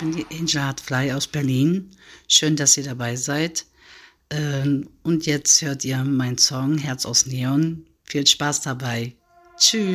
bin die Angel Hartfly aus Berlin. Schön, dass ihr dabei seid. Und jetzt hört ihr meinen Song Herz aus Neon. Viel Spaß dabei. Tschüss.